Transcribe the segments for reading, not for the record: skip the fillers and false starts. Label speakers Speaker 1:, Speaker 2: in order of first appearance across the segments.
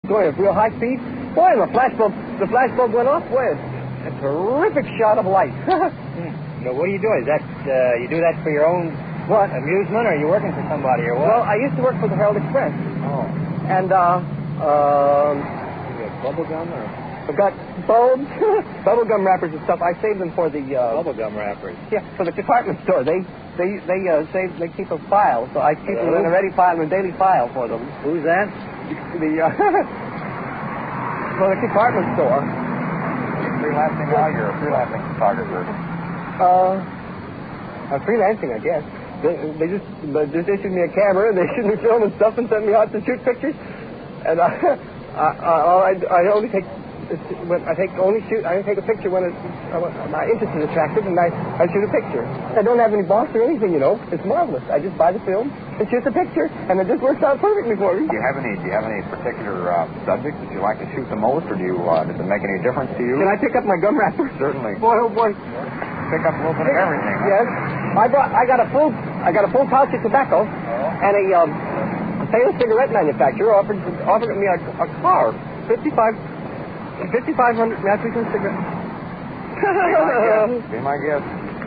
Speaker 1: Going at real high speed. Boy, the flashbulb went off. Boy, a terrific shot of light.
Speaker 2: Now, what do you do? Is that you do that for your own amusement, or are you working for somebody, or what?
Speaker 1: Well, I used to work for the Herald Express.
Speaker 2: Oh.
Speaker 1: And
Speaker 2: Bubble gum, or?
Speaker 1: I've got bulbs, bubble gum wrappers and stuff. I save them for the
Speaker 2: Bubble gum wrappers.
Speaker 1: Yeah, for the department store. They keep a file, so I keep them in a ready file, in a daily file for them.
Speaker 2: Who's that?
Speaker 1: For the department store.
Speaker 2: You're freelancing now? You're a freelancing photographer.
Speaker 1: I'm freelancing, I guess. They just issued me a camera, and they issued me film and stuff, and sent me out to shoot pictures. And I only take a picture when my interest is attracted, and I shoot a picture. I don't have any boss or anything, you know. It's marvelous. I just buy the film and shoot the picture, and it just works out perfectly for me.
Speaker 3: Do you have any particular subjects that you like to shoot the most, or does it make any difference to you?
Speaker 1: Can I pick up my gum wrapper?
Speaker 3: Certainly.
Speaker 1: Boy, oh boy.
Speaker 3: Pick up a little bit of everything. Huh?
Speaker 1: Yes. I got a full pouch of tobacco, and a famous cigarette manufacturer offered me a car, 5,500 African cigarettes.
Speaker 3: Be my guest.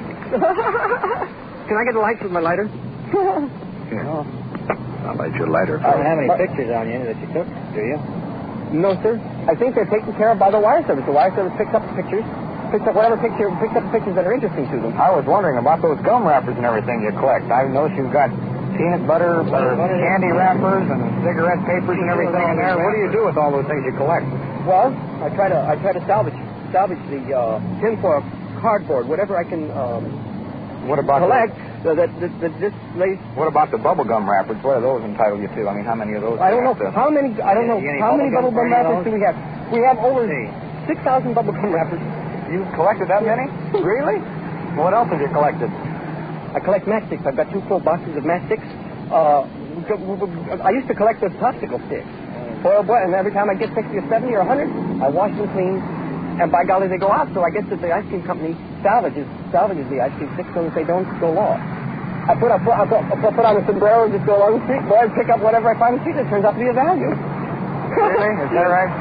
Speaker 1: Can I get a light with my lighter?
Speaker 3: Yeah. I'll light your lighter.
Speaker 2: I don't have any pictures on you that you took, do you?
Speaker 1: No, sir. I think they're taken care of by the wire service. The wire service picks up the pictures. Picks up the pictures that are interesting to them.
Speaker 3: I was wondering about those gum wrappers and everything you collect. I noticed you've got peanut butter, candy wrappers, and cigarette papers and everything in there. What do you do with all those things you collect?
Speaker 1: Well, I try to salvage the tinfoil, cardboard, whatever I can collect.
Speaker 3: What about the bubble gum wrappers? What are those entitled you to? I mean, how many of those?
Speaker 1: I don't know how many bubble gum wrappers do we have? We have over 6,000 bubble gum wrappers.
Speaker 3: You've collected that many? Really? What else have you collected?
Speaker 1: I collect matchsticks. I've got 2 full boxes of matchsticks. I used to collect the popsicle sticks. And every time I get 60 or 70 or 100, I wash them clean. And by golly, they go out. So I guess that the ice cream company salvages the ice cream sticks so that they don't go lost. I put on a sombrero and just go along the street, boy, and pick up whatever I find in the street that turns out to be of value.
Speaker 3: Really? Is that right?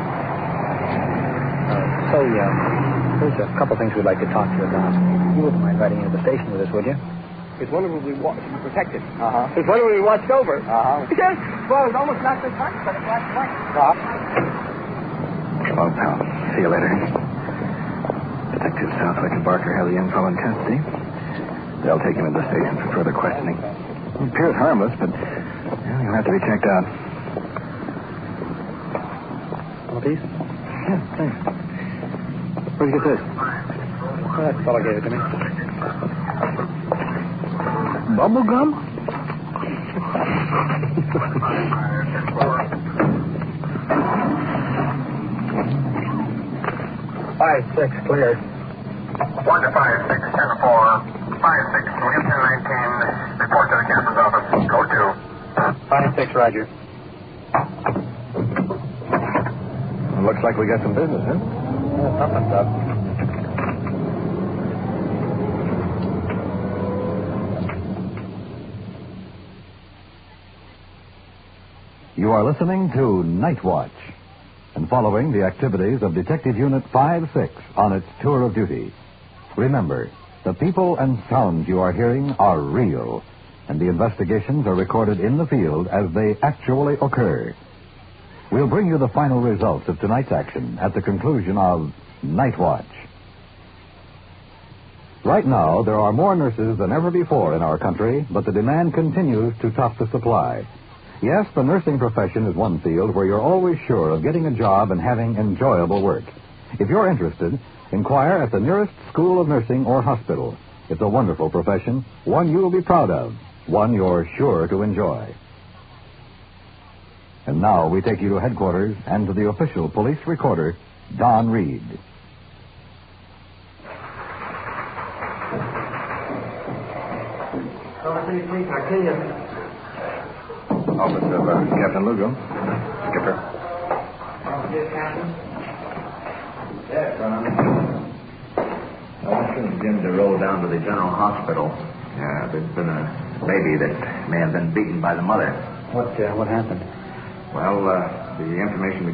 Speaker 2: There's a couple things we'd like to talk to you about. You wouldn't mind riding into the station with us, would you?
Speaker 1: It's wonderful to be protected.
Speaker 3: Uh-huh.
Speaker 1: It's wonderful to be watched over.
Speaker 3: Uh-huh.
Speaker 1: Yes. Well, it's almost not this hard, but it's last night.
Speaker 3: Well, pal. See you later. Detective Southwick and Barker have the info in custody. They'll take him to the station for further questioning. He appears harmless, but he'll have to be checked out.
Speaker 2: All these?
Speaker 3: Yeah, thanks. Where'd you get this?
Speaker 2: Well, that fellow gave it to me.
Speaker 3: Bubble gum?
Speaker 2: 5-6, cleared.
Speaker 4: 1 to 5-6, 10-4. 5-6, we get 10-19. Report to the captain's office. Go to.
Speaker 2: 5-6, Roger.
Speaker 3: Well, looks like we got some business, huh?
Speaker 2: Something's up.
Speaker 5: You are listening to Night Watch and following the activities of Detective Unit 5-6 on its tour of duty. Remember, the people and sounds you are hearing are real, and the investigations are recorded in the field as they actually occur. We'll bring you the final results of tonight's action at the conclusion of Night Watch. Right now, there are more nurses than ever before in our country, but the demand continues to top the supply. Yes, the nursing profession is one field where you're always sure of getting a job and having enjoyable work. If you're interested, inquire at the nearest school of nursing or hospital. It's a wonderful profession, one you'll be proud of, one you're sure to enjoy. And now we take you to headquarters and to the official police recorder, Don Reed.
Speaker 3: Office of Captain Lugo. Skipper.
Speaker 4: Yes, Captain.
Speaker 3: Yes, I want Jim to roll down to the general hospital. There's been a baby that may have been beaten by the mother.
Speaker 2: What happened?
Speaker 3: Well, the information we